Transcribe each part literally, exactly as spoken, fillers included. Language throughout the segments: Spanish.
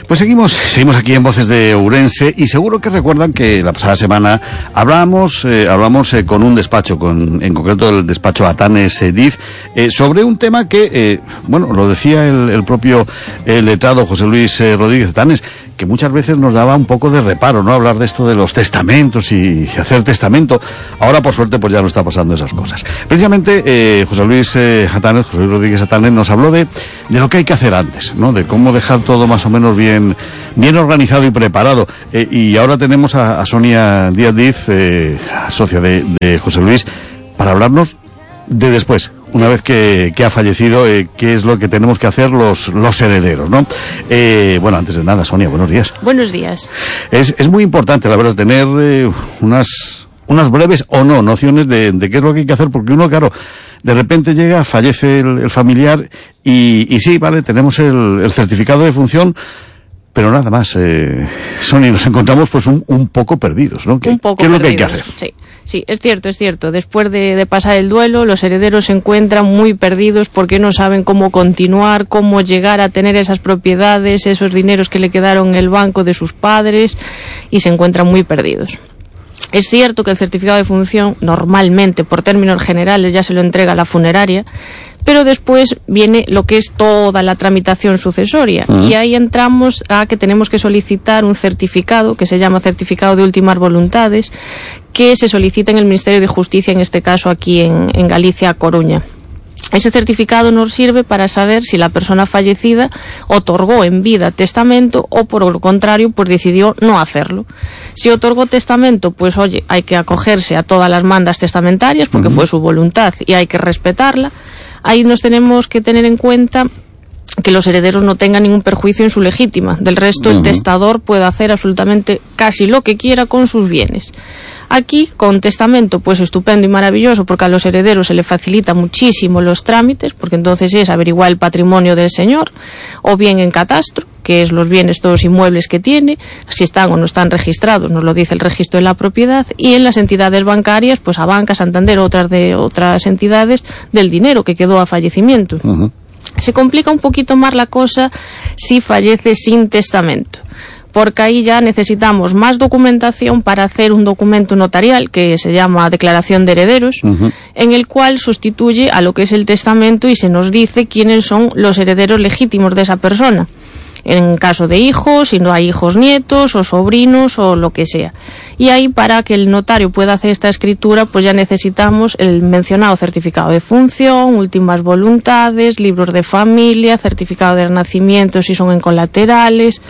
Pues seguimos, seguimos aquí en Voces de Ourense y seguro que recuerdan que la pasada semana hablamos, eh, hablamos eh, con un despacho, con, en concreto el despacho Atanes eh, Diz, eh, sobre un tema que, eh, bueno, lo decía el, el propio eh, letrado José Luis eh, Rodríguez Atanes, que muchas veces nos daba un poco de reparo, ¿no? Hablar de esto de los testamentos y, y hacer testamento. Ahora, por suerte, pues ya no está pasando esas cosas. Precisamente, eh, José Luis eh, Atanes, José Luis Rodríguez Atanes, nos habló de, de lo que hay que hacer antes, ¿no? De cómo dejar todo más o menos bien, bien organizado y preparado. Eh, y ahora tenemos a, a Sonia Díaz Diz, eh, socia de, de José Luis, para hablarnos de después, una vez que, que ha fallecido, eh, qué es lo que tenemos que hacer los, los herederos, ¿no? Eh, bueno, antes de nada, Sonia, buenos días. Buenos días. Es, es muy importante, la verdad, tener eh, unas, unas breves o no nociones de, de qué es lo que hay que hacer, porque uno, claro, de repente llega, fallece el, el familiar y, y sí, vale, tenemos el, el certificado de función, pero nada más. Eh, Sonia, nos encontramos pues un, un poco perdidos, ¿no? ¿Qué, un poco ¿qué es lo perdidos, que hay que hacer? Sí. Sí, es cierto, es cierto. Después de, de pasar el duelo, los herederos se encuentran muy perdidos porque no saben cómo continuar, cómo llegar a tener esas propiedades, esos dineros que le quedaron en el banco de sus padres, y se encuentran muy perdidos. Es cierto que el certificado de función, normalmente, por términos generales, ya se lo entrega a la funeraria, pero después viene lo que es toda la tramitación sucesoria. Uh-huh. Y ahí entramos a que tenemos que solicitar un certificado, que se llama certificado de últimas voluntades, que se solicita en el Ministerio de Justicia, en este caso aquí en, en Galicia, a Coruña. Ese certificado nos sirve para saber si la persona fallecida otorgó en vida testamento o, por lo contrario, pues decidió no hacerlo. Si otorgó testamento, pues oye, hay que acogerse a todas las mandas testamentarias porque uh-huh. fue su voluntad y hay que respetarla. Ahí nos tenemos que tener en cuenta que los herederos no tengan ningún perjuicio en su legítima. Del resto, uh-huh. el testador puede hacer absolutamente casi lo que quiera con sus bienes. Aquí, con testamento, pues estupendo y maravilloso, porque a los herederos se les facilita muchísimo los trámites, porque entonces es averiguar el patrimonio del señor, o bien en catastro, que es los bienes, todos inmuebles que tiene, si están o no están registrados, nos lo dice el registro de la propiedad, y en las entidades bancarias, pues a Banca, Santander, otras de otras entidades, del dinero que quedó a fallecimiento. Uh-huh. Se complica un poquito más la cosa si fallece sin testamento, porque ahí ya necesitamos más documentación para hacer un documento notarial que se llama declaración de herederos, uh-huh. en el cual sustituye a lo que es el testamento y se nos dice quiénes son los herederos legítimos de esa persona. En caso de hijos, si no hay hijos, nietos o sobrinos o lo que sea. Y ahí, para que el notario pueda hacer esta escritura, pues ya necesitamos el mencionado certificado de función, últimas voluntades, libros de familia, certificado de nacimiento si son en colaterales,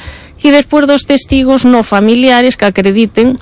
y después dos testigos no familiares que acrediten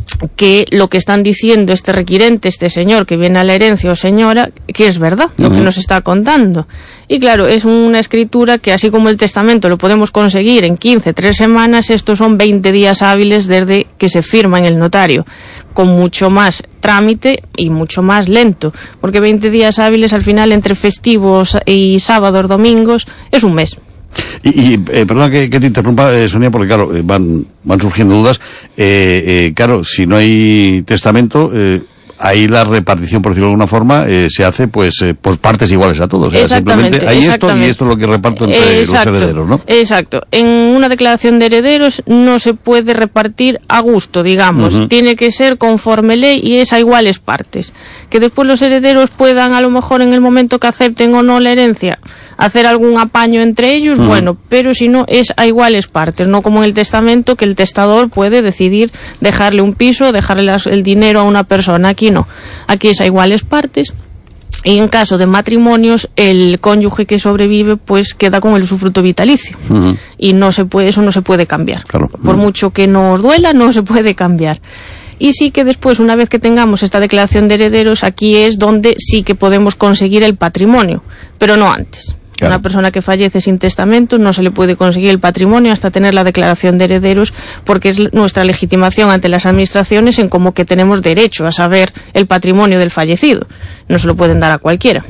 que lo que están diciendo este requirente, este señor que viene a la herencia o señora, que es verdad, lo uh-huh. que nos está contando. Y claro, es una escritura que, así como el testamento lo podemos conseguir en quince, tres semanas, estos son veinte días hábiles desde que se firma en el notario, con mucho más trámite y mucho más lento, porque veinte días hábiles al final, entre festivos y sábados, domingos, es un mes. Y, y eh, perdón que, que te interrumpa, eh, Sonia, porque claro, eh, van van surgiendo dudas. Eh, eh, claro, si no hay testamento, eh, ahí la repartición, por decirlo de alguna forma, eh, se hace pues eh, por partes iguales a todos. O sea, simplemente hay esto y esto es lo que reparto entre Exacto, los herederos, ¿no? Exacto. En una declaración de herederos no se puede repartir a gusto, digamos. Uh-huh. Tiene que ser conforme ley y es a iguales partes. Que después los herederos puedan, a lo mejor en el momento que acepten o no la herencia, hacer algún apaño entre ellos, uh-huh. bueno, pero si no, es a iguales partes, no como en el testamento, que el testador puede decidir dejarle un piso, dejarle las, el dinero a una persona. Aquí no, aquí es a iguales partes. Y en caso de matrimonios, el cónyuge que sobrevive pues queda con el usufructo vitalicio. Uh-huh. Y no se puede, eso no se puede cambiar. Claro. Por uh-huh. mucho que nos duela, no se puede cambiar. Y sí que después, una vez que tengamos esta declaración de herederos, aquí es donde sí que podemos conseguir el patrimonio, pero no antes. Claro. Una persona que fallece sin testamento no se le puede conseguir el patrimonio hasta tener la declaración de herederos, porque es nuestra legitimación ante las administraciones en como que tenemos derecho a saber el patrimonio del fallecido. No se lo pueden dar a cualquiera.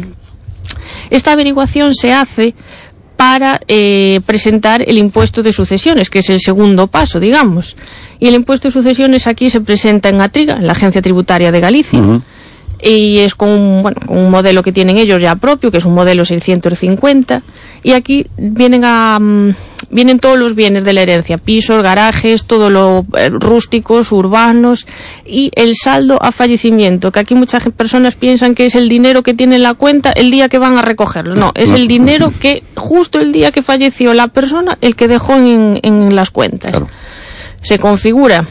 Esta averiguación se hace para eh, presentar el impuesto de sucesiones, que es el segundo paso, digamos. Y el impuesto de sucesiones aquí se presenta en Atriga, en la Agencia Tributaria de Galicia. Uh-huh. Y es con un, bueno, un modelo que tienen ellos ya propio, que es un modelo seiscientos cincuenta, y aquí vienen a, vienen todos los bienes de la herencia, pisos, garajes, todo lo eh, rústicos, urbanos, y el saldo a fallecimiento, que aquí muchas personas piensan que es el dinero que tiene en la cuenta el día que van a recogerlo. No, es el dinero que justo el día que falleció la persona, el que dejó en, en las cuentas. Claro. Se configura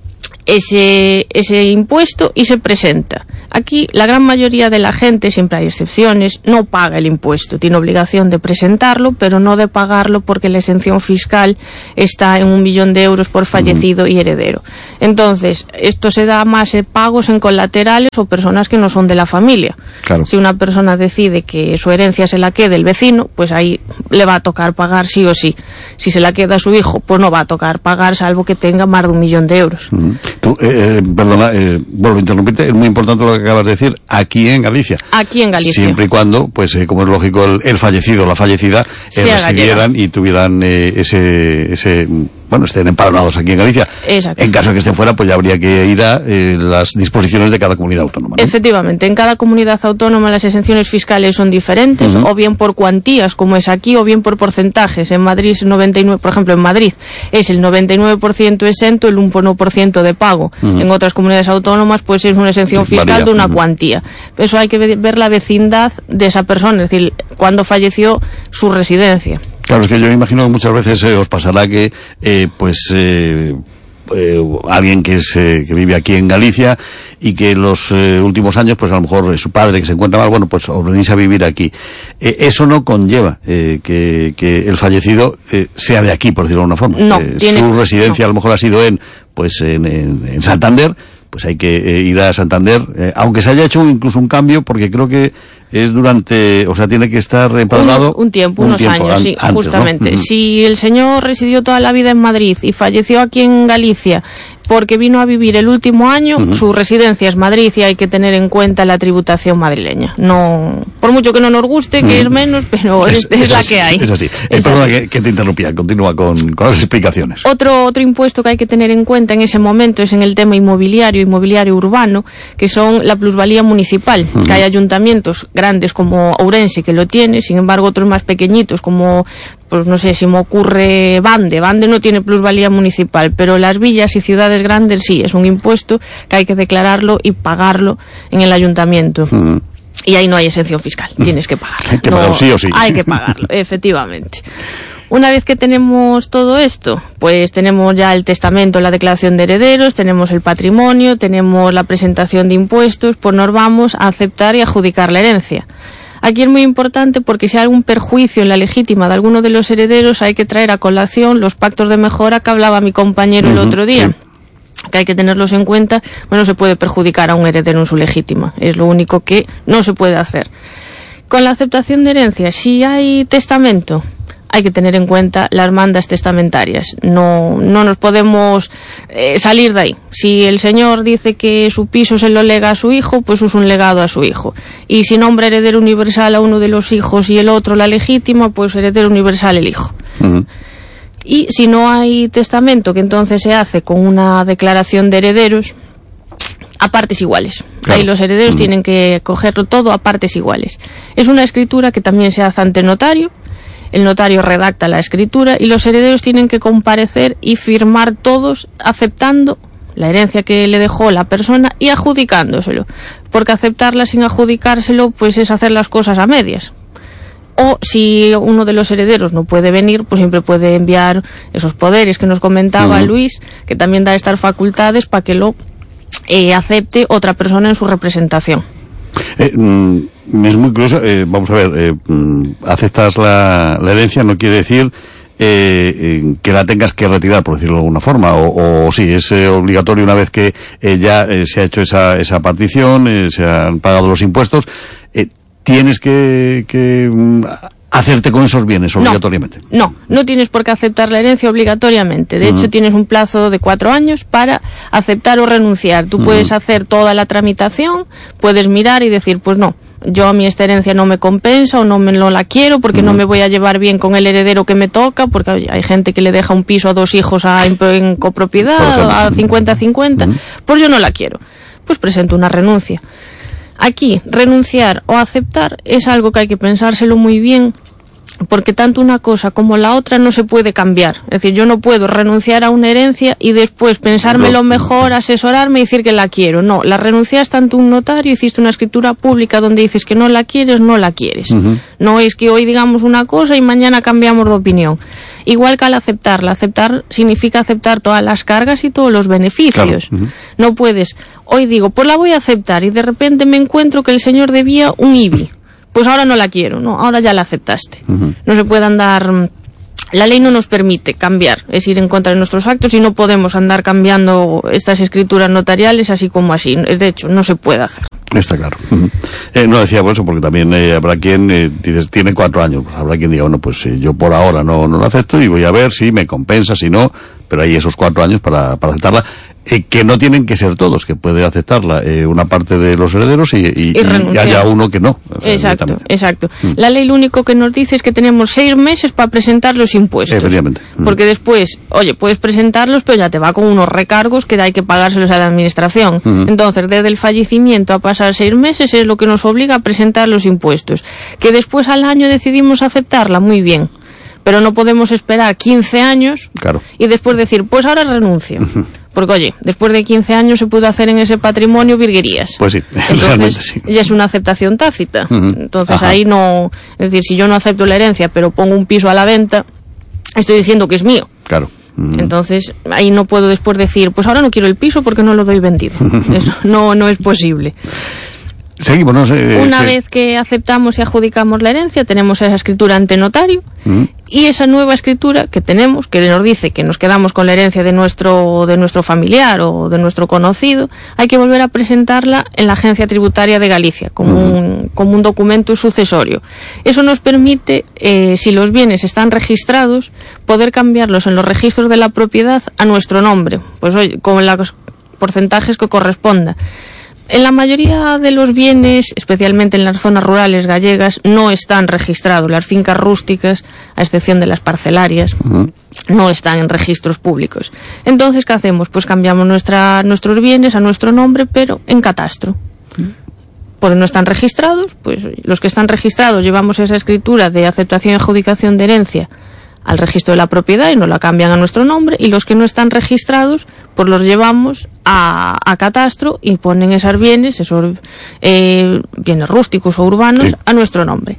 ese, ese impuesto y se presenta. Aquí la gran mayoría de la gente, siempre hay excepciones, no paga el impuesto, tiene obligación de presentarlo, pero no de pagarlo porque la exención fiscal está en un millón de euros por fallecido y heredero. Entonces, esto se da más en pagos en colaterales o personas que no son de la familia. Claro. Si una persona decide que su herencia se la quede el vecino, pues ahí le va a tocar pagar sí o sí. Si se la queda su hijo, pues no va a tocar pagar, salvo que tenga más de un millón de euros. Mm. Tú, eh, perdona, eh, vuelvo a interrumpirte, es muy importante lo que acabas de decir, aquí en Galicia. Aquí en Galicia. Siempre y cuando, pues eh, como es lógico, el, el fallecido o la fallecida eh, residieran y tuvieran eh, ese, ese, bueno, estén empadronados aquí en Galicia. Exacto. En caso de que estén fuera, pues ya habría que ir a eh, las disposiciones de cada comunidad autónoma, ¿no? Efectivamente, en cada comunidad autónoma las exenciones fiscales son diferentes, uh-huh. o bien por cuantías, como es aquí, o bien por porcentajes. En Madrid es noventa y nueve, por ejemplo, en Madrid es el noventa y nueve por ciento exento, el uno por ciento de pago. Uh-huh. En otras comunidades autónomas, pues es una exención fiscal Varía. de una uh-huh. cuantía. Eso hay que ver la vecindad de esa persona, es decir, cuando falleció su residencia. Claro, es que yo me imagino que muchas veces eh, os pasará que, eh, pues, eh, eh, alguien que es eh, que vive aquí en Galicia y que en los eh, últimos años, pues a lo mejor eh, su padre que se encuentra mal, bueno, pues os venís a vivir aquí. Eh, eso no conlleva eh, que, que el fallecido eh, sea de aquí, por decirlo de alguna forma. No, eh, tiene, su residencia no. a lo mejor ha sido en, pues, en, en, en Santander. Pues hay que eh, ir a Santander, eh, aunque se haya hecho incluso un cambio, porque creo que es durante, o sea, tiene que estar empadronado un, un tiempo, un unos tiempo, años, an, sí, antes, justamente. ¿no? Si el señor residió toda la vida en Madrid y falleció aquí en Galicia porque vino a vivir el último año, uh-huh. su residencia es Madrid y hay que tener en cuenta la tributación madrileña. No, por mucho que no nos guste, que uh-huh. es menos, pero es, es, es, es la así, que hay. Es así. Es es perdona así. Que, que te interrumpía, continúa con, con las explicaciones. Otro, otro impuesto que hay que tener en cuenta en ese momento es en el tema inmobiliario, inmobiliario urbano, que son la plusvalía municipal, uh-huh. que hay ayuntamientos grandes como Ourense que lo tiene, sin embargo otros más pequeñitos como, pues no sé, si me ocurre Bande, Bande no tiene plusvalía municipal, pero las villas y ciudades grandes sí, es un impuesto que hay que declararlo y pagarlo en el ayuntamiento. Uh-huh. Y ahí no hay exención fiscal, tienes que pagarlo. Hay que pagarlo, no, sí o sí. Hay que pagarlo, efectivamente. Una vez que tenemos todo esto, pues tenemos ya el testamento, la declaración de herederos, tenemos el patrimonio, tenemos la presentación de impuestos, pues nos vamos a aceptar y adjudicar la herencia. Aquí es muy importante porque si hay algún perjuicio en la legítima de alguno de los herederos hay que traer a colación los pactos de mejora que hablaba mi compañero uh-huh, el otro día. Sí. Que hay que tenerlos en cuenta, bueno, no se puede perjudicar a un heredero en su legítima, es lo único que no se puede hacer. Con la aceptación de herencia, si hay testamento, hay que tener en cuenta las mandas testamentarias, no, no nos podemos eh, salir de ahí. Si el señor dice que su piso se lo lega a su hijo, pues es un legado a su hijo. Y si nombra heredero universal a uno de los hijos y el otro la legítima, pues heredero universal el hijo. Uh-huh. Y si no hay testamento, que entonces se hace con una declaración de herederos a partes iguales. Claro. Ahí los herederos uh-huh. tienen que cogerlo todo a partes iguales. Es una escritura que también se hace ante notario. El notario redacta la escritura y los herederos tienen que comparecer y firmar todos aceptando la herencia que le dejó la persona y adjudicándoselo. Porque aceptarla sin adjudicárselo, pues es hacer las cosas a medias. O si uno de los herederos no puede venir, pues siempre puede enviar esos poderes que nos comentaba uh-huh. Luis, que también da estas facultades para que lo eh, acepte otra persona en su representación. Eh, mm, es muy curioso, eh, vamos a ver, eh, mm, aceptas la, la herencia no quiere decir eh, eh, que la tengas que retirar, por decirlo de alguna forma, o, o sí, es eh, obligatorio una vez que eh, ya eh, se ha hecho esa, esa partición, eh, se han pagado los impuestos, eh, tienes que, que mm, hacerte con esos bienes obligatoriamente. No, no, no tienes por qué aceptar la herencia obligatoriamente. De uh-huh. hecho, tienes un plazo de cuatro años para aceptar o renunciar. Tú uh-huh. puedes hacer toda la tramitación, puedes mirar y decir, pues no, yo a mí esta herencia no me compensa o no me no la quiero porque uh-huh. no me voy a llevar bien con el heredero que me toca, porque oye, hay gente que le deja un piso a dos hijos a, en, en copropiedad, a cincuenta cincuenta, uh-huh. pues yo no la quiero. Pues presento una renuncia. Aquí, renunciar o aceptar es algo que hay que pensárselo muy bien porque tanto una cosa como la otra no se puede cambiar. Es decir, yo no puedo renunciar a una herencia y después pensármelo mejor, asesorarme y decir que la quiero. No, la renunciaste ante un notario, hiciste una escritura pública donde dices que no la quieres, no la quieres. Uh-huh. No es que hoy digamos una cosa y mañana cambiamos de opinión. Igual que al aceptarla. Aceptar significa aceptar todas las cargas y todos los beneficios. Claro. Uh-huh. No puedes, hoy digo, pues la voy a aceptar y de repente me encuentro que el señor debía un I B I. Pues ahora no la quiero, ¿no? Ahora ya la aceptaste. Uh-huh. No se puede andar... La ley no nos permite cambiar, es ir en contra de nuestros actos y no podemos andar cambiando estas escrituras notariales así como así. De hecho, no se puede hacer. Está claro. Uh-huh. Eh, no decía por eso, porque también eh, habrá quien, eh, dices, tiene cuatro años, pues habrá quien diga, bueno, pues eh, yo por ahora no, no lo acepto y voy a ver si me compensa, si no, pero hay esos cuatro años para, para aceptarla, eh, que no tienen que ser todos, que puede aceptarla eh, una parte de los herederos y, y, y, y haya uno que no. O sea, exacto, exacto. Mm. La ley lo único que nos dice es que tenemos seis meses para presentar los impuestos. Efectivamente. Mm. Porque después, oye, puedes presentarlos, pero ya te va con unos recargos que hay que pagárselos a la administración. Mm. Entonces, desde el fallecimiento a pasar seis meses es lo que nos obliga a presentar los impuestos. Que después al año decidimos aceptarla, muy bien. Pero no podemos esperar quince años claro. y después decir, pues ahora renuncio. Porque, oye, después de quince años se puede hacer en ese patrimonio virguerías. Pues sí, entonces sí. ya es una aceptación tácita. Uh-huh. Entonces Ajá. ahí no... Es decir, si yo no acepto la herencia, pero pongo un piso a la venta, estoy diciendo que es mío. Claro. Uh-huh. Entonces ahí no puedo después decir, pues ahora no quiero el piso porque no lo doy vendido. Eso no, no es posible. Seguimos, no sé. Una sí. vez que aceptamos y adjudicamos la herencia, tenemos esa escritura ante notario, uh-huh. y esa nueva escritura que tenemos, que nos dice que nos quedamos con la herencia de nuestro, de nuestro familiar o de nuestro conocido, hay que volver a presentarla en la Agencia Tributaria de Galicia, como, uh-huh. un, como un documento sucesorio. Eso nos permite, eh, si los bienes están registrados, poder cambiarlos en los registros de la propiedad a nuestro nombre, pues oye, con los porcentajes que corresponda. En la mayoría de los bienes, especialmente en las zonas rurales gallegas, no están registrados. Las fincas rústicas, a excepción de las parcelarias, uh-huh. no están en registros públicos. Entonces, ¿qué hacemos? Pues cambiamos nuestra, nuestros bienes a nuestro nombre, pero en catastro. Uh-huh. Porque no están registrados, pues los que están registrados llevamos esa escritura de aceptación y adjudicación de herencia al registro de la propiedad y nos la cambian a nuestro nombre, y los que no están registrados pues los llevamos a, a catastro y ponen esos bienes, esos eh, bienes rústicos o urbanos, sí. a nuestro nombre.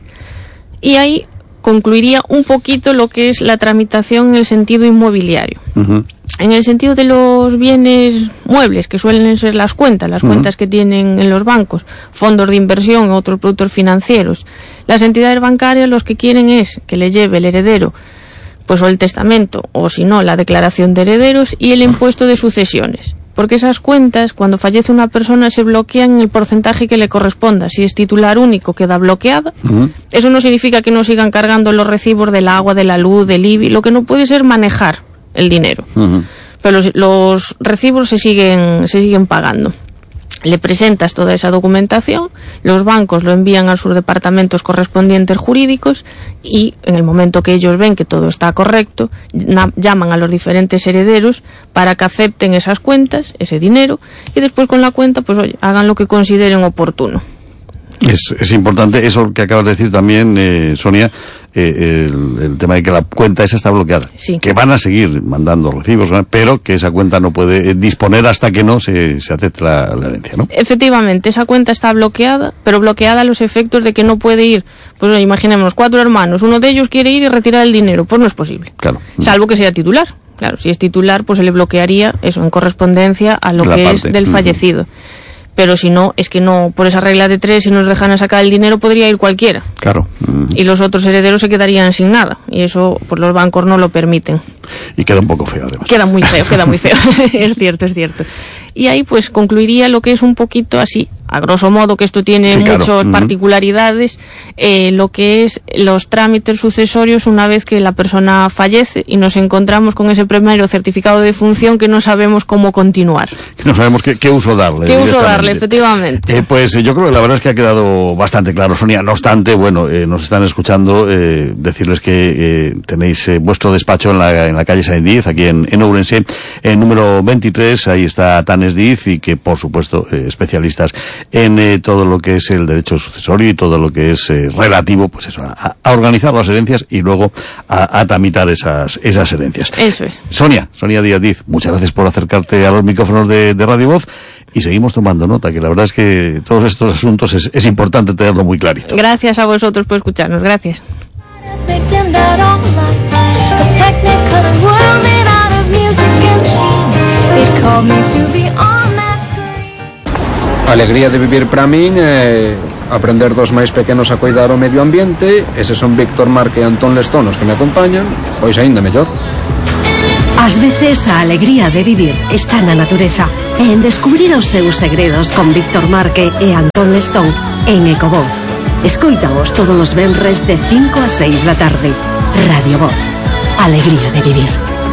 Y ahí concluiría un poquito lo que es la tramitación en el sentido inmobiliario. Uh-huh. En el sentido de los bienes muebles, que suelen ser las cuentas, las uh-huh. cuentas que tienen en los bancos, fondos de inversión, otros productos financieros, las entidades bancarias los que quieren es que le lleve el heredero pues o el testamento, o si no, la declaración de herederos y el impuesto de sucesiones. Porque esas cuentas, cuando fallece una persona, se bloquean en el porcentaje que le corresponda. Si es titular único, queda bloqueada. Uh-huh. Eso no significa que no sigan cargando los recibos del agua, de la luz, del I B I. Lo que no puede ser manejar el dinero. Uh-huh. Pero los, los recibos se siguen, se siguen pagando. Le presentas toda esa documentación, los bancos lo envían a sus departamentos correspondientes jurídicos y en el momento que ellos ven que todo está correcto, na- llaman a los diferentes herederos para que acepten esas cuentas, ese dinero, y después con la cuenta, pues oye, hagan lo que consideren oportuno. Es, es importante eso que acabas de decir también, eh, Sonia, eh, el, el tema de que la cuenta esa está bloqueada. Sí. Que van a seguir mandando recibos, ¿no? Pero que esa cuenta no puede disponer hasta que no se, se acepte la, la herencia, ¿no? Efectivamente, esa cuenta está bloqueada, pero bloqueada a los efectos de que no puede ir, pues imaginemos, cuatro hermanos, uno de ellos quiere ir y retirar el dinero, pues no es posible. Claro. Salvo que sea titular. Claro, si es titular, pues se le bloquearía eso en correspondencia a lo la que parte. es del fallecido. Mm. Pero si no, es que no, por esa regla de tres, si nos dejan sacar el dinero, podría ir cualquiera. Claro. Mm. Y los otros herederos se quedarían sin nada. Y eso, pues los bancos no lo permiten. Y queda un poco feo, además. Queda muy feo, queda muy feo. Es cierto, es cierto. Y ahí, pues, concluiría lo que es un poquito así, a grosso modo, que esto tiene sí, claro. muchas uh-huh. particularidades, eh, lo que es los trámites sucesorios una vez que la persona fallece y nos encontramos con ese primero certificado de función que no sabemos cómo continuar. No sabemos qué, qué uso darle. ¿Qué uso darle, efectivamente? Eh, pues yo creo que la verdad es que ha quedado bastante claro, Sonia. No obstante, bueno, eh, nos están escuchando, eh, decirles que eh, tenéis eh, vuestro despacho en la, en la calle San Diez, aquí en, en Ourense, en número veintitrés, ahí está Tanes Diz, y que, por supuesto, eh, especialistas en eh, todo lo que es el derecho sucesorio y todo lo que es eh, relativo, pues eso, a, a organizar las herencias y luego a, a tramitar esas, esas herencias. Eso es. Sonia, Sonia Díaz Diz, muchas gracias por acercarte a los micrófonos de, de Radio Voz. Y seguimos tomando nota, que la verdad es que todos estos asuntos es, es importante tenerlo muy clarito. Gracias a vosotros por escucharnos, gracias. Alegría de vivir para min é aprender dos máis pequenos a cuidar o medio ambiente. Eses son Víctor Marque e Antón Lestón os que me acompañan, pois aínda mellor. Ás veces a alegría de vivir está na natureza e en descubrir os seus segredos con Víctor Marque e Antón Lestón en Ecovoz. Escoítaos todos os venres de cinco a seis da tarde. Radio Voz. Alegría de vivir.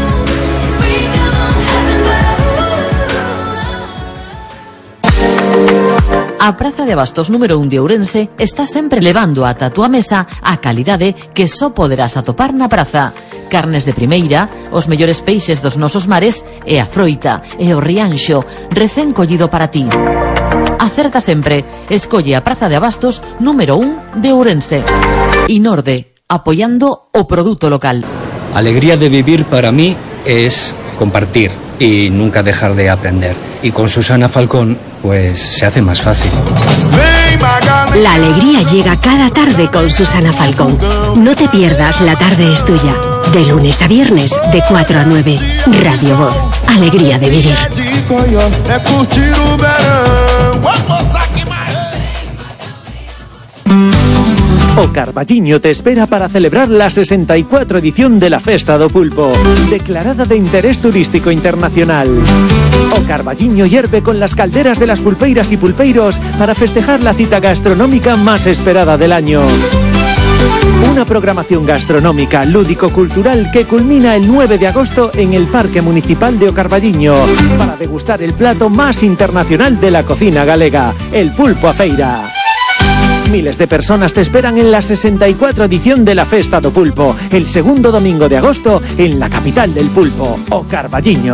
A Praza de Abastos número un de Ourense está sempre levando ata a túa mesa a calidade que só poderás atopar na praza. Carnes de primeira, os mellores peixes dos nosos mares e a froita e o rianxo recén collido para ti. Acerta sempre, escolle a Praza de Abastos número un de Ourense. Inorde, apoyando o produto local. Alegría de vivir para mí es compartir y nunca dejar de aprender. Y con Susana Falcón, pues se hace más fácil. La alegría llega cada tarde con Susana Falcón. No te pierdas La Tarde es Tuya. De lunes a viernes, de cuatro a nueve. Radio Voz. Alegría de vivir. O Carballiño te espera para celebrar la sesenta y cuatro edición de la Festa do Pulpo, declarada de interés turístico internacional. O Carballiño hierve con las calderas de las pulpeiras y pulpeiros para festejar la cita gastronómica más esperada del año. Una programación gastronómica, lúdico-cultural que culmina el nueve de agosto en el Parque Municipal de O Carballiño para degustar el plato más internacional de la cocina galega, el pulpo a feira. Miles de personas te esperan en la sesenta y cuatro edición de la Festa do Pulpo, el segundo domingo de agosto en la capital del pulpo, O Carballiño.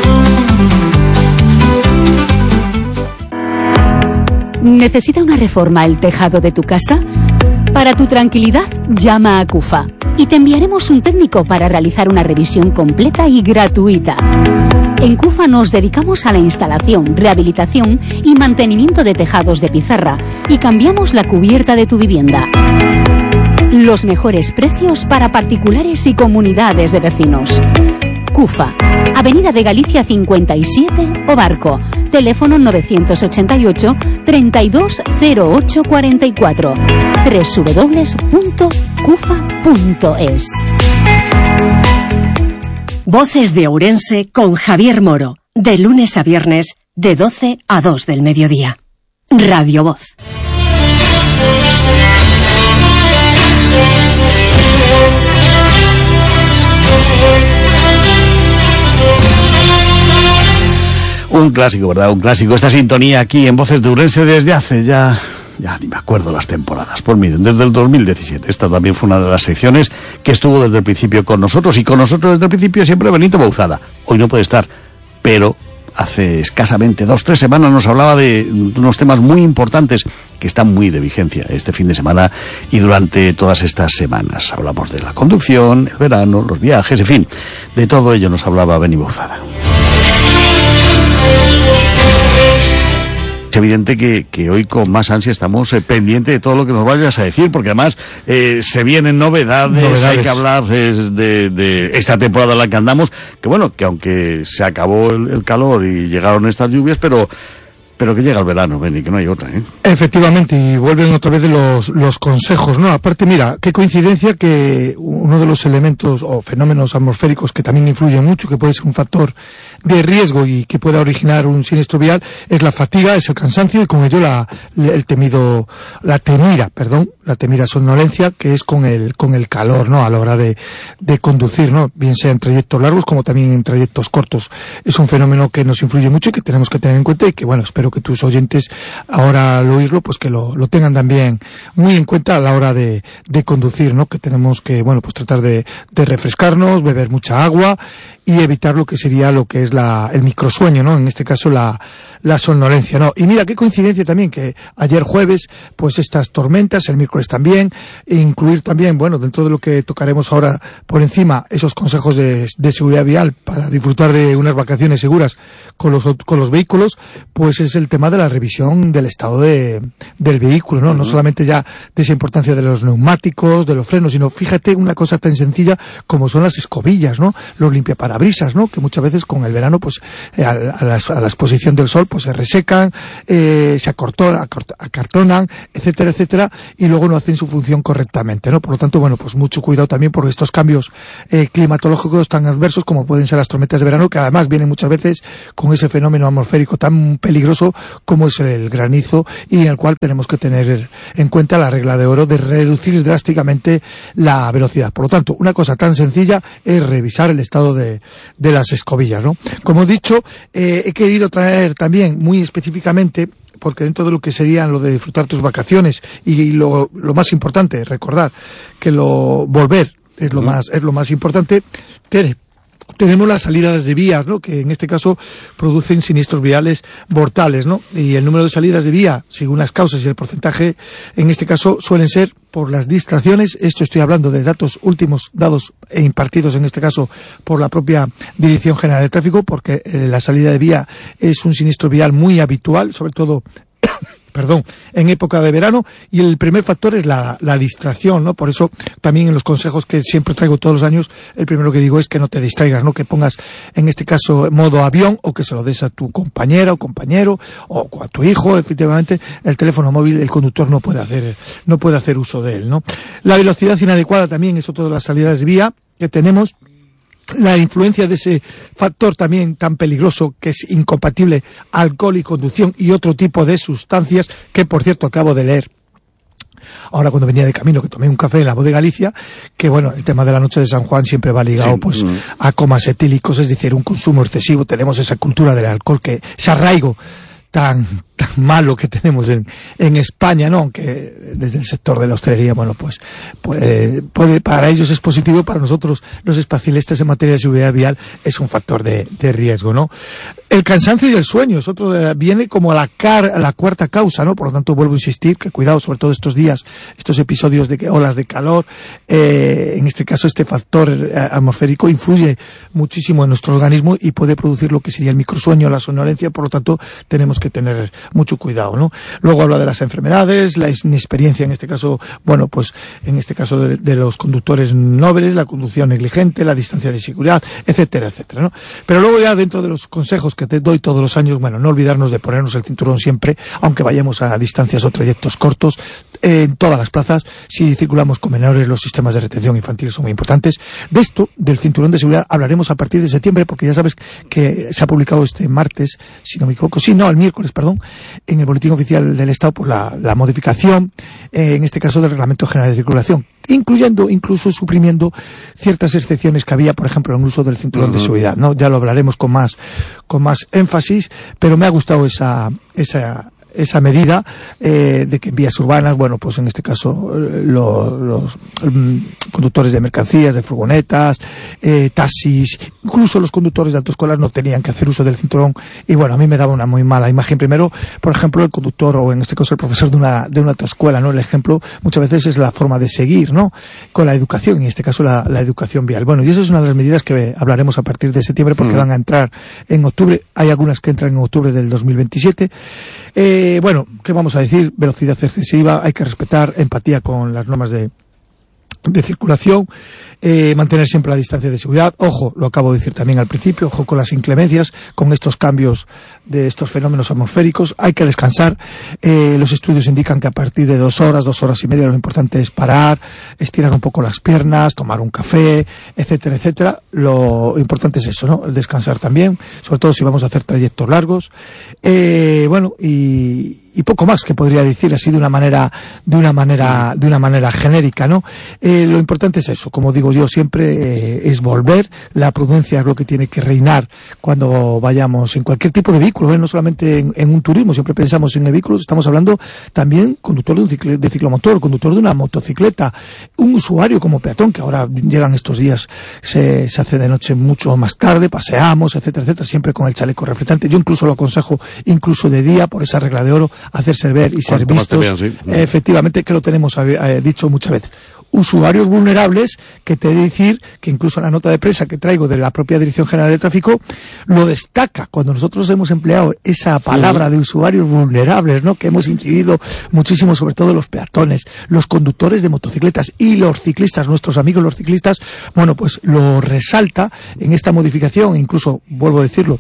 ¿Necesita una reforma el tejado de tu casa? Para tu tranquilidad, llama a CUFA y te enviaremos un técnico para realizar una revisión completa y gratuita. En CUFA nos dedicamos a la instalación, rehabilitación y mantenimiento de tejados de pizarra y cambiamos la cubierta de tu vivienda. Los mejores precios para particulares y comunidades de vecinos. CUFA, Avenida de Galicia cincuenta y siete, O Barco. Teléfono novecientos ochenta y ocho, treinta y dos cero ocho cuarenta y cuatro. doble u doble u doble u punto cufa punto es. Voces de Ourense con Javier Moro. De lunes a viernes, de doce a dos del mediodía. Radio Voz. Un clásico, ¿verdad? Un clásico. Esta sintonía aquí en Voces de Ourense desde hace ya... Ya ni me acuerdo las temporadas. Pues miren, desde el dos mil diecisiete. Esta también fue una de las secciones que estuvo desde el principio con nosotros. Y con nosotros desde el principio siempre Benito Bouzada. Hoy no puede estar, pero hace escasamente dos, tres semanas nos hablaba de unos temas muy importantes que están muy de vigencia este fin de semana y durante todas estas semanas. Hablamos de la conducción, el verano, los viajes, en fin. De todo ello nos hablaba Benito Bouzada. Es evidente que, que hoy con más ansia estamos eh, pendientes de todo lo que nos vayas a decir, porque además eh, se vienen novedades, novedades, hay que hablar eh, de, de esta temporada en la que andamos, que bueno, que aunque se acabó el, el calor y llegaron estas lluvias, pero pero que llega el verano, Beni, que no hay otra, ¿eh? Efectivamente, y vuelven otra vez los, los consejos, ¿no? Aparte, mira, qué coincidencia que uno de los elementos o fenómenos atmosféricos que también influyen mucho, que puede ser un factor de riesgo y que pueda originar un siniestro vial, es la fatiga, es el cansancio y con ello la, el temido, la temida, perdón, la temida somnolencia, que es con el, con el calor, ¿no? A la hora de, de conducir, ¿no? Bien sea en trayectos largos como también en trayectos cortos. Es un fenómeno que nos influye mucho y que tenemos que tener en cuenta y que, bueno, espero que tus oyentes, ahora al oírlo, pues que lo, lo tengan también muy en cuenta a la hora de, de conducir, ¿no? Que tenemos que, bueno, pues tratar de, de refrescarnos, beber mucha agua y evitar lo que sería lo que es la, el microsueño, ¿no? En este caso la, la somnolencia, ¿no? Y mira, qué coincidencia también que ayer jueves, pues estas tormentas, el miércoles también, e incluir también, bueno, dentro de lo que tocaremos ahora por encima, esos consejos de, de seguridad vial para disfrutar de unas vacaciones seguras con los, con los vehículos, pues es el tema de la revisión del estado de, del vehículo, ¿no? Uh-huh. No solamente ya de esa importancia de los neumáticos, de los frenos, sino fíjate una cosa tan sencilla como son las escobillas, ¿no? Los limpiaparabrisas, ¿no? Que muchas veces con el verano, pues, eh, a, a, la, a la exposición del sol, pues se resecan, eh, se acortonan, acartonan, etcétera, etcétera, y luego no hacen su función correctamente, ¿no? Por lo tanto, bueno, pues mucho cuidado también por estos cambios eh, climatológicos tan adversos como pueden ser las tormentas de verano, que además vienen muchas veces con ese fenómeno atmosférico tan peligroso como es el granizo, y en el cual tenemos que tener en cuenta la regla de oro de reducir drásticamente la velocidad. Por lo tanto, una cosa tan sencilla es revisar el estado de, de las escobillas, ¿no? Como he dicho, eh, he querido traer también muy específicamente, porque dentro de lo que serían lo de disfrutar tus vacaciones y lo, lo más importante, recordar que lo volver es lo uh-huh. más es lo más importante. Tere, tenemos las salidas de vías, ¿no? Que en este caso producen siniestros viales mortales, ¿no? Y el número de salidas de vía, según las causas y el porcentaje, en este caso suelen ser por las distracciones. Esto estoy hablando de datos últimos dados e impartidos en este caso por la propia Dirección General de Tráfico, porque eh, la salida de vía es un siniestro vial muy habitual, sobre todo perdón, en época de verano, y el primer factor es la, la distracción, ¿no? Por eso también en los consejos que siempre traigo todos los años, el primero que digo es que no te distraigas, ¿no? Que pongas en este caso modo avión, o que se lo des a tu compañera o compañero o a tu hijo. Efectivamente, el teléfono móvil, el conductor no puede hacer no puede hacer uso de él, ¿no? La velocidad inadecuada también es otra de las salidas de vía que tenemos. La influencia de ese factor también tan peligroso que es incompatible alcohol y conducción y otro tipo de sustancias que, por cierto, acabo de leer ahora cuando venía de camino, que tomé un café en la Voz de Galicia, que bueno, el tema de la noche de San Juan siempre va ligado sí. pues a comas etílicos, es decir, un consumo excesivo. Tenemos esa cultura del alcohol, que ese arraigo tan tan malo que tenemos en, en España, ¿no? Aunque desde el sector de la hostelería, bueno, pues puede, puede, para ellos es positivo, para nosotros los espacialistas en materia de seguridad vial es un factor de, de riesgo, ¿no? El cansancio y el sueño es otro, de, viene como a la, car, a la cuarta causa, ¿no? Por lo tanto, vuelvo a insistir que cuidado, sobre todo estos días, estos episodios de olas de calor, eh, en este caso este factor eh, atmosférico influye muchísimo en nuestro organismo y puede producir lo que sería el microsueño, la somnolencia. Por lo tanto, tenemos que tener mucho cuidado, ¿no? Luego habla de las enfermedades, la inexperiencia, en este caso, bueno, pues en este caso de, de los conductores nobles, la conducción negligente, la distancia de seguridad, etcétera, etcétera, ¿no? Pero luego ya dentro de los consejos que te doy todos los años, bueno, no olvidarnos de ponernos el cinturón siempre, aunque vayamos a distancias o trayectos cortos, eh, en todas las plazas. Si circulamos con menores, los sistemas de retención infantil son muy importantes. De esto, del cinturón de seguridad, hablaremos a partir de septiembre, porque ya sabes que se ha publicado este martes, si no me equivoco, sí, no, el miércoles, perdón, en el Boletín Oficial del Estado, pues la, la modificación, eh, en este caso del Reglamento General de Circulación, incluyendo, incluso suprimiendo ciertas excepciones que había, por ejemplo, en el uso del cinturón uh-huh. de seguridad, ¿no? Ya lo hablaremos con más, con más énfasis, pero me ha gustado esa, esa, esa medida eh, de que en vías urbanas, bueno, pues en este caso eh, lo, los um, conductores de mercancías, de furgonetas, eh, taxis, incluso los conductores de autoescuelas no tenían que hacer uso del cinturón, y bueno, a mí me daba una muy mala imagen. Primero, por ejemplo, el conductor, o en este caso el profesor de una, de una autoescuela, ¿no? El ejemplo muchas veces es la forma de seguir, ¿no? Con la educación, en este caso la, la educación vial. Bueno, y eso es una de las medidas que hablaremos a partir de septiembre, porque mm. van a entrar en octubre. Hay algunas que entran en octubre del dos mil veintisiete. Eh, bueno, ¿qué vamos a decir? Velocidad excesiva, hay que respetar, empatía con las normas de, de circulación, eh, mantener siempre la distancia de seguridad. Ojo, lo acabo de decir también al principio, ojo con las inclemencias, con estos cambios de estos fenómenos atmosféricos. Hay que descansar. Eh, los estudios indican que a partir de dos horas, dos horas y media, lo importante es parar, estirar un poco las piernas, tomar un café, etcétera, etcétera. Lo importante es eso, ¿no? El descansar también, sobre todo si vamos a hacer trayectos largos. Eh, bueno, y y poco más que podría decir así de una manera de una manera de una manera genérica, ¿no? Eh, lo importante es eso, como digo yo siempre, eh, es volver. La prudencia es lo que tiene que reinar cuando vayamos en cualquier tipo de vehículo, ¿eh? No solamente en, en un turismo. Siempre pensamos en el vehículo, estamos hablando también conductor de un ciclo, de ciclomotor, conductor de una motocicleta, un usuario como peatón, que ahora llegan estos días, se, se hace de noche mucho más tarde, paseamos, etcétera, etcétera, siempre con el chaleco reflectante. Yo incluso lo aconsejo, incluso de día, por esa regla de oro, hacerse ver y ser vistos. Vean, sí. Efectivamente, que lo tenemos eh, dicho muchas veces. Usuarios vulnerables, que te he de decir que incluso en la nota de prensa que traigo de la propia Dirección General de Tráfico lo destaca, cuando nosotros hemos empleado esa palabra sí. de usuarios vulnerables, ¿no? Que hemos incidido muchísimo, sobre todo los peatones, los conductores de motocicletas y los ciclistas, nuestros amigos los ciclistas. Bueno, pues lo resalta en esta modificación, incluso, vuelvo a decirlo,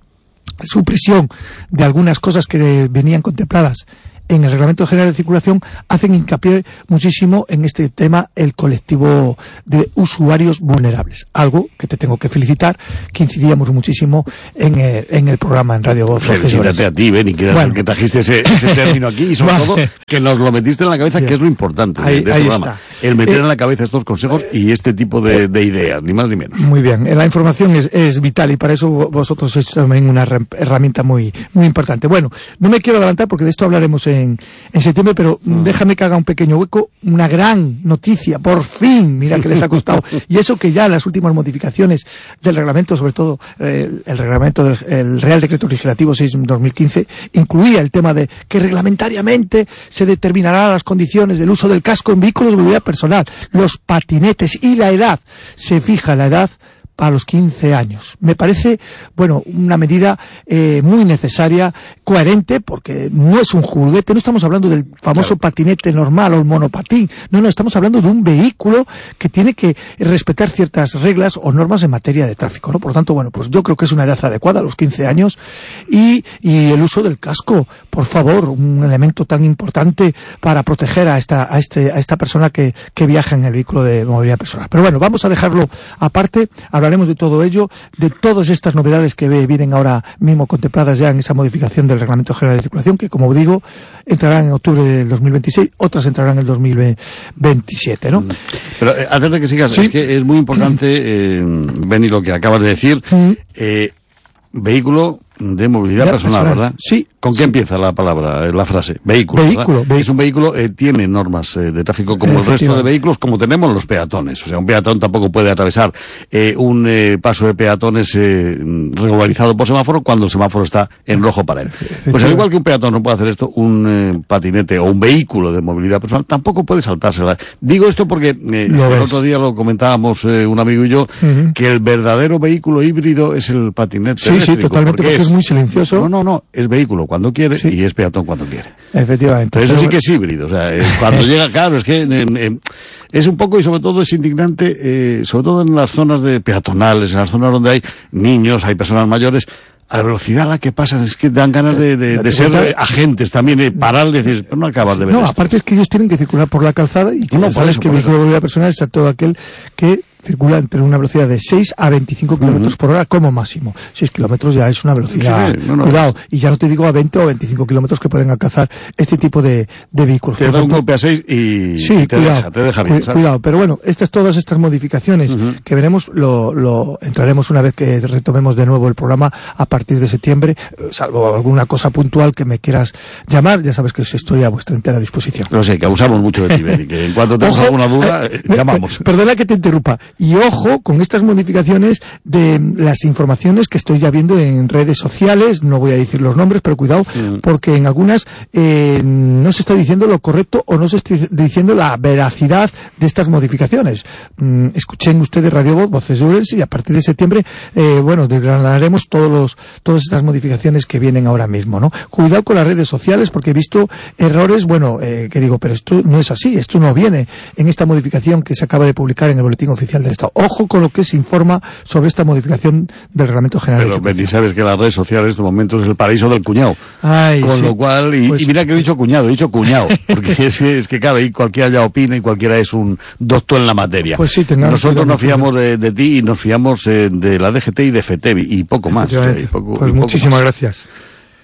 supresión de algunas cosas que venían contempladas en el Reglamento General de Circulación, hacen hincapié muchísimo en este tema el colectivo de usuarios vulnerables. Algo que te tengo que felicitar, que incidíamos muchísimo en el, en el programa en Radio Voz. Felicítate a ti, Beni, que, bueno. que trajiste ese, ese término aquí y sobre vale. todo que nos lo metiste en la cabeza, bien. que es lo importante ahí, de este programa. Está. El meter eh, en la cabeza estos consejos eh, y este tipo de, de ideas, ni más ni menos. Muy bien, la información es, es vital y para eso vosotros sois también una herramienta muy, muy importante. Bueno, no me quiero adelantar porque de esto hablaremos en En, en septiembre, pero mm. déjame que haga un pequeño hueco. Una gran noticia, por fin, mira que les ha costado, y eso que ya las últimas modificaciones del reglamento, sobre todo eh, el reglamento del el Real Decreto Legislativo seis barra dos mil quince, incluía el tema de que reglamentariamente se determinarán las condiciones del uso del casco en vehículos de movilidad personal, los patinetes y la edad. Se fija la edad a los quince años. Me parece, bueno, una medida eh, muy necesaria, coherente, porque no es un juguete, no estamos hablando del famoso claro. patinete normal o el monopatín, no, no, estamos hablando de un vehículo que tiene que respetar ciertas reglas o normas en materia de tráfico, ¿no? Por lo tanto, bueno, pues yo creo que es una edad adecuada, a los quince años, y, y el uso del casco, por favor, un elemento tan importante para proteger a esta, a este, a esta persona que, que viaja en el vehículo de movilidad personal. Pero bueno, vamos a dejarlo aparte. Hablaremos de todo ello, de todas estas novedades que vienen ahora mismo contempladas ya en esa modificación del Reglamento General de Circulación, que como digo, entrarán en octubre del dos mil veintiséis, otras entrarán en el dos mil veintisiete, ¿no? Pero eh, antes de que sigas, ¿sí? Es que es muy importante, eh, Beni, lo que acabas de decir, eh, vehículo de movilidad personal, personal, ¿verdad? Sí. ¿Con qué sí. empieza la palabra, la frase? Vehículo. Vehículo. vehículo. Es un vehículo, eh, tiene normas eh, de tráfico como el resto de vehículos, como tenemos los peatones. O sea, un peatón tampoco puede atravesar eh, un eh, paso de peatones eh, regularizado por semáforo cuando el semáforo está en rojo para él. Pues al igual que un peatón no puede hacer esto, un eh, patinete o un vehículo de movilidad personal tampoco puede saltársela. Digo esto porque eh, el otro día lo comentábamos eh, un amigo y yo, uh-huh. que el verdadero vehículo híbrido es el patinete sí, eléctrico. Sí, totalmente, porque, porque es, es muy silencioso. No, no, no, es vehículo cuando quiere sí. y es peatón cuando quiere. Efectivamente. Pero eso sí que es híbrido, o sea, eh, cuando llega, claro, es que eh, eh, es un poco y sobre todo es indignante, eh, sobre todo en las zonas de peatonales, en las zonas donde hay niños, hay personas mayores, a la velocidad a la que pasan es que dan ganas de, de, de ser eh, agentes también, eh, parar y decir, pero no acabas de ver No, esto. Aparte es que ellos tienen que circular por la calzada y que no, sabes que vehículo de movilidad personal es a todo aquel que circula entre una velocidad de seis a veinticinco kilómetros uh-huh. por hora como máximo. seis kilómetros ya es una velocidad, sí, no, no. cuidado, y ya no te digo a veinte o veinticinco kilómetros que pueden alcanzar este tipo de, de vehículos. Te da un golpe a seis y, sí, y te, cuidado, deja, te deja bien, ¿sabes? Cuidado, pero bueno, estas, todas estas modificaciones uh-huh. que veremos, lo, lo entraremos una vez que retomemos de nuevo el programa a partir de septiembre, salvo alguna cosa puntual que me quieras llamar, ya sabes que estoy a vuestra entera disposición. No sé, que abusamos mucho de ti, Beni, que en cuanto tengas alguna duda, eh, llamamos. Perdona que te interrumpa. Y ojo con estas modificaciones de las informaciones que estoy ya viendo en redes sociales, no voy a decir los nombres, pero cuidado, mm. porque en algunas eh, no se está diciendo lo correcto o no se está diciendo la veracidad de estas modificaciones. Mm, escuchen ustedes Radio Voz, Voces de Ourense, y a partir de septiembre, eh, bueno, desgranaremos todos los, todas estas modificaciones que vienen ahora mismo, ¿no? Cuidado con las redes sociales, porque he visto errores, bueno, eh, que digo, pero esto no es así, esto no viene en esta modificación que se acaba de publicar en el Boletín Oficial del Estado. Ojo con lo que se informa sobre esta modificación del Reglamento General. Pero Beni, sabes que las redes sociales en estos momentos es el paraíso del cuñado. Ay, con sí. lo cual, y, pues, y mira que he dicho cuñado, he dicho cuñado, porque es, es que claro, ahí cualquiera ya opina y cualquiera es un doctor en la materia. Pues sí, nosotros nos fiamos de, de ti y nos fiamos eh, de la D G T y de FETEVI y poco más. O sea, y poco, pues y poco muchísimas más. gracias.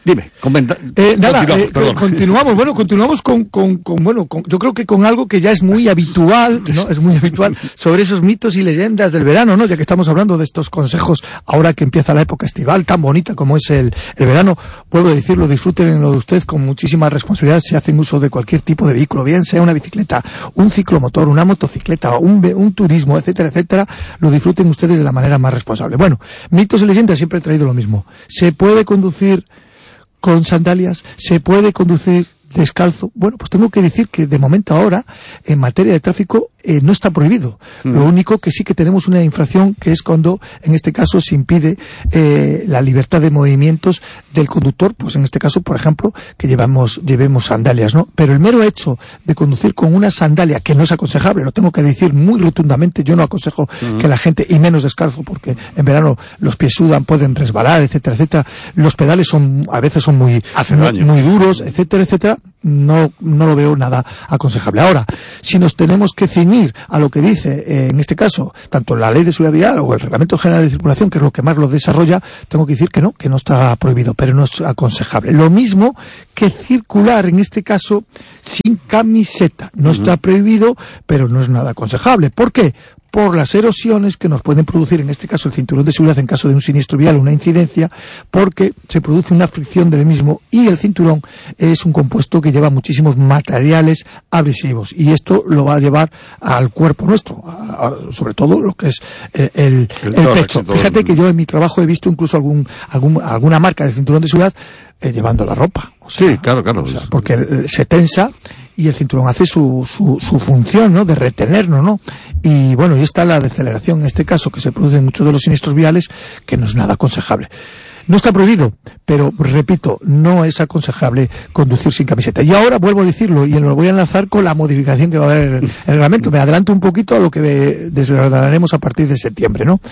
Dime, comenta. Eh, nada, continuamos, eh, continuamos, bueno, continuamos con, con, con bueno, con, yo creo que con algo que ya es muy habitual, ¿no? Es muy habitual sobre esos mitos y leyendas del verano, ¿no? Ya que estamos hablando de estos consejos ahora que empieza la época estival, tan bonita como es el, el verano. Vuelvo a decirlo, disfrútenlo de usted con muchísima responsabilidad si hacen uso de cualquier tipo de vehículo, bien sea una bicicleta, un ciclomotor, una motocicleta, un, un turismo, etcétera, etcétera, lo disfruten ustedes de la manera más responsable. Bueno, mitos y leyendas siempre he traído lo mismo. Se puede conducir con sandalias, se puede conducir descalzo. Bueno, pues tengo que decir que de momento ahora, en materia de tráfico, eh, no está prohibido. Mm. Lo único que sí que tenemos una infracción, que es cuando, en este caso, se impide eh, la libertad de movimientos del conductor, pues en este caso, por ejemplo, que llevamos, llevemos sandalias, ¿no? Pero el mero hecho de conducir con una sandalia, que no es aconsejable, lo tengo que decir muy rotundamente, yo no aconsejo mm. que la gente, y menos descalzo, porque en verano los pies sudan, pueden resbalar, etcétera, etcétera. Los pedales son, a veces son muy, muy, muy duros, etcétera, etcétera. No, no lo veo nada aconsejable. Ahora, si nos tenemos que ceñir a lo que dice, eh, en este caso, tanto la Ley de Seguridad Vial o el Reglamento General de Circulación, que es lo que más lo desarrolla, tengo que decir que no, que no está prohibido, pero no es aconsejable. Lo mismo que circular, en este caso, sin camiseta. No uh-huh. está prohibido, pero no es nada aconsejable. ¿Por qué? Por las erosiones que nos pueden producir, en este caso el cinturón de seguridad en caso de un siniestro vial o una incidencia, porque se produce una fricción del mismo y el cinturón es un compuesto que lleva muchísimos materiales abrasivos y esto lo va a llevar al cuerpo nuestro, a, a, sobre todo lo que es el, el, el, el pecho. Fíjate que yo en mi trabajo he visto incluso algún, algún alguna marca de cinturón de seguridad eh, llevando la ropa. O sea, sí, claro, claro. O sea, porque se tensa y el cinturón hace su, su, su función, ¿no? De retenernos, ¿no? Y bueno, y está la deceleración, en este caso, que se produce en muchos de los siniestros viales, que no es nada aconsejable. No está prohibido, pero repito, no es aconsejable conducir sin camiseta. Y ahora vuelvo a decirlo, y lo voy a enlazar con la modificación que va a haber en el, en el reglamento. Me adelanto un poquito a lo que desgradaremos a partir de septiembre, ¿no?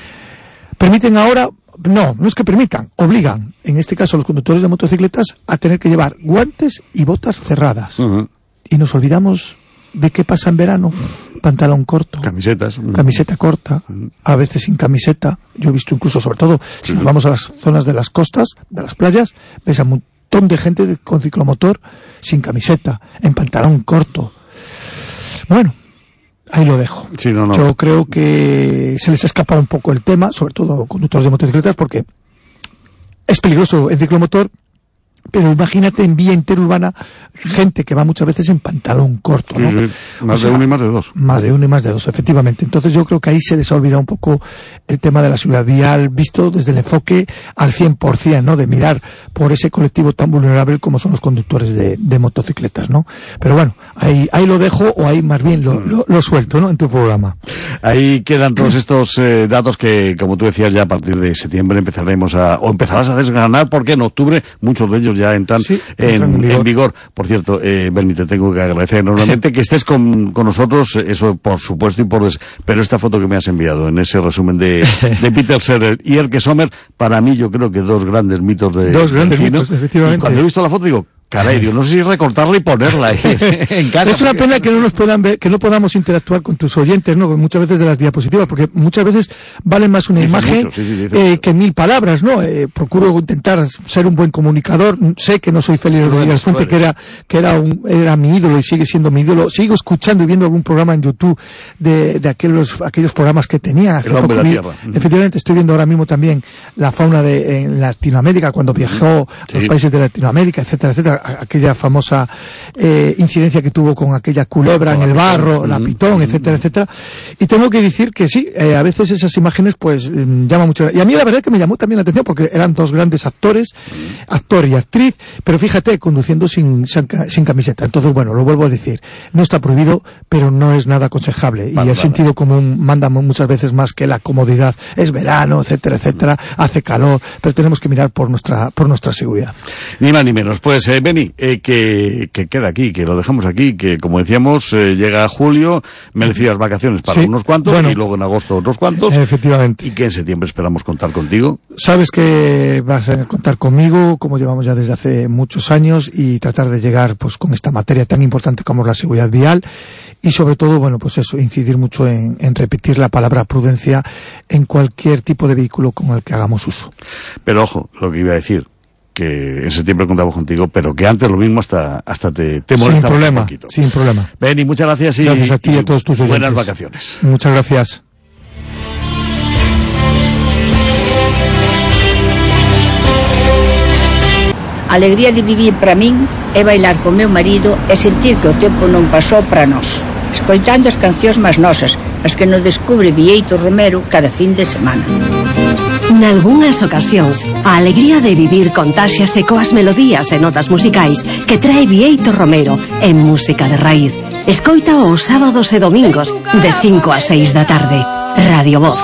Permiten ahora, no, no es que permitan, obligan, en este caso a los conductores de motocicletas, a tener que llevar guantes y botas cerradas. Uh-huh. Y nos olvidamos de qué pasa en verano. Pantalón corto. Camisetas. Camiseta corta. A veces sin camiseta. Yo he visto incluso, sobre todo, si nos vamos a las zonas de las costas, de las playas, ves a un montón de gente de, con ciclomotor sin camiseta, en pantalón corto. Bueno, ahí lo dejo. Sí, no, no. Yo creo que se les ha escapado un poco el tema, sobre todo conductores de motocicletas, porque es peligroso el ciclomotor. Pero imagínate en vía interurbana gente que va muchas veces en pantalón corto, ¿no? Sí, sí. Más o sea, de uno y más de dos. Más de uno y más de dos, efectivamente. Entonces yo creo que ahí se les ha olvidado un poco el tema de la seguridad vial, visto desde el enfoque al cien por ciento, ¿no? De mirar por ese colectivo tan vulnerable como son los conductores de, de motocicletas, ¿no? Pero bueno, ahí, ahí lo dejo o ahí más bien lo, lo, lo suelto, ¿no? En tu programa. Ahí quedan todos estos eh, datos que, como tú decías, ya a partir de septiembre empezaremos a, o empezarás a desgranar, porque en octubre muchos de ellos ya entran, sí, en, en, vigor. en vigor. Por cierto, eh, Berni, te tengo que agradecer enormemente que estés con, con nosotros, eso por supuesto, y por des... pero esta foto que me has enviado en ese resumen de, de Peter Serer y Elke Sommer, para mí yo creo que dos grandes mitos de dos grandes mitos, efectivamente. Y cuando he visto la foto digo, caray, Dios, no sé si recortarla y ponerla ahí en casa. Es una pena que no nos puedan ver, que no podamos interactuar con tus oyentes, ¿no? Muchas veces de las diapositivas, porque muchas veces vale más una dice imagen mucho, sí, sí, eh, que mil palabras, ¿no? Eh, procuro intentar ser un buen comunicador. Sé que no soy Félix Rodríguez Fuente, que era, que era un, era mi ídolo y sigue siendo mi ídolo. Sigo escuchando y viendo algún programa en YouTube de, de aquellos, aquellos programas que tenía. Hace El hombre de la tierra. Efectivamente, estoy viendo ahora mismo también la fauna de, en Latinoamérica, cuando viajó sí. a los países de Latinoamérica, etcétera, etcétera. Aquella famosa eh, incidencia que tuvo con aquella culebra en el barro, la pitón, etcétera, etcétera. Y tengo que decir que sí, eh, a veces esas imágenes pues eh, llaman mucho. Y a mí la verdad que me llamó también la atención porque eran dos grandes actores, actor y actriz, pero fíjate, conduciendo sin, sin, sin camiseta. Entonces, bueno, lo vuelvo a decir, no está prohibido, pero no es nada aconsejable. Y el sentido común manda muchas veces más que la comodidad. Es verano, etcétera, etcétera, hace calor, pero tenemos que mirar por nuestra, por nuestra seguridad. Ni más ni menos. Pues, eh, Beni, eh, que, que queda aquí, que lo dejamos aquí, que como decíamos, eh, llega julio, merecidas vacaciones para sí, unos cuantos, bueno, y luego en agosto otros cuantos. Efectivamente. Y que en septiembre esperamos contar contigo. Sabes que vas a contar conmigo, como llevamos ya desde hace muchos años, y tratar de llegar pues con esta materia tan importante como es la seguridad vial. Y sobre todo, bueno, pues eso, incidir mucho en, en repetir la palabra prudencia en cualquier tipo de vehículo con el que hagamos uso. Pero ojo, lo que iba a decir, que en septiembre contamos contigo, pero que antes lo mismo hasta, hasta te, te molestaba sin problema, un poquito. Sin problema. Benny, muchas gracias y, gracias a ti y a todos tus oyentes. Buenas vacaciones. Muchas gracias. A alegría de vivir para min é bailar con meu marido e sentir que o tempo non pasou para nós, escoitando as cancións máis nosas, as que nos descubre Bieito Romero cada fin de semana. Nalgúnas ocasións, a alegría de vivir contáxiase coas melodías e notas musicais que trae Bieito Romero en Música de Raíz. Escoita os sábados e domingos de cinco a seis da tarde. Radio Voz.